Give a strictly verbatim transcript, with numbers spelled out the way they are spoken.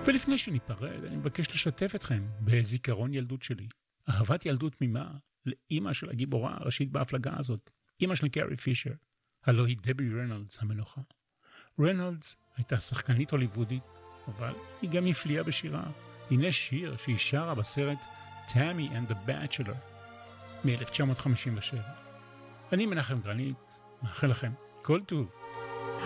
ולפני שניפרד, אני מבקש לשתף אתכם בזיכרון ילדות שלי. אהבת ילדות תמימה לאמא של הגיבורה הראשית בהפלגה הזאת, אמא של קרי פישר, הלוא היא דבי רנולדס המנוחה. רנולדס הייתה שחקנית הוליוודית, אבל היא גם הפליאה בשירה. הנה שיר שהיא שרה בסרט Tammy and the Bachelor מ-אלף תשע מאות חמישים ושבע. אני מנחם גרנית, מאחל לכם כל טוב.